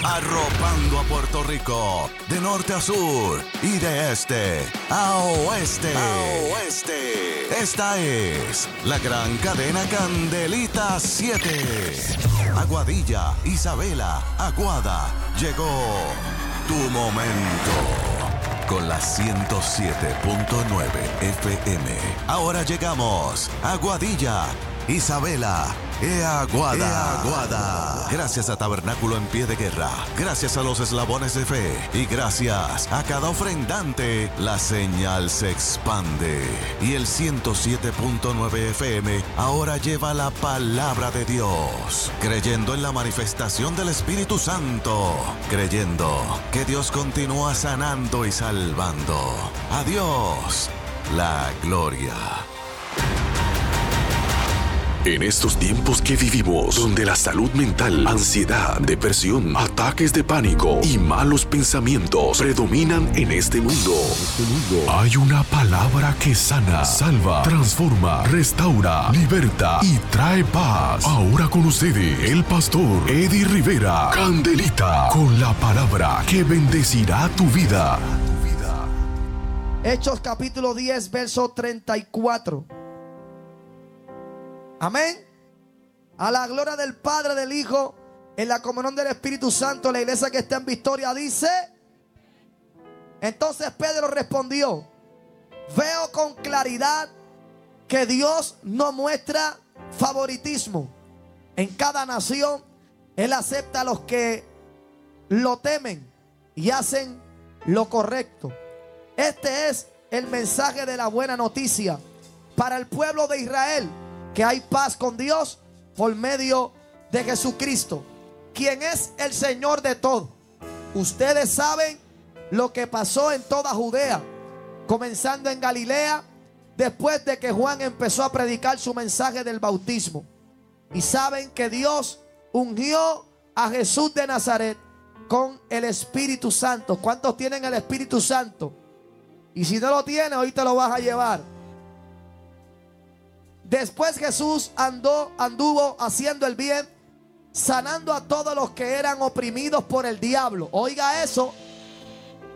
arropando a Puerto Rico de norte a sur y de este a oeste. Esta es la gran cadena Candelita 7. Aguadilla, Isabela, Aguada, llegó tu momento. Con la 107.9 FM. Ahora llegamos a Aguadilla, Isabela, Aguada. Gracias a Tabernáculo en Pie de Guerra, gracias a los eslabones de fe y gracias a cada ofrendante, la señal se expande. Y el 107.9 FM ahora lleva la palabra de Dios, creyendo en la manifestación del Espíritu Santo, creyendo que Dios continúa sanando y salvando. A Dios la gloria. En estos tiempos que vivimos, donde la salud mental, ansiedad, depresión, ataques de pánico y malos pensamientos predominan en este mundo, hay una palabra que sana, salva, transforma, restaura, liberta y trae paz. Ahora con ustedes, el pastor Eddie Rivera, Candelita, con la palabra que bendecirá tu vida. Hechos capítulo 10, verso 34. Amén. A la gloria del Padre, del Hijo, en la comunión del Espíritu Santo, la iglesia que está en victoria dice. Entonces Pedro respondió: veo con claridad que Dios no muestra favoritismo. En cada nación Él acepta a los que lo temen y hacen lo correcto. Este es el mensaje de la buena noticia para el pueblo de Israel, que hay paz con Dios por medio de Jesucristo, quien es el Señor de todo. Ustedes saben lo que pasó en toda Judea, comenzando en Galilea, después de que Juan empezó a predicar su mensaje del bautismo. Y saben que Dios ungió a Jesús de Nazaret con el Espíritu Santo. ¿Cuántos tienen el Espíritu Santo? Y si no lo tienes, hoy te lo vas a llevar. Después Jesús anduvo haciendo el bien, sanando a todos los que eran oprimidos por el diablo. Oiga eso,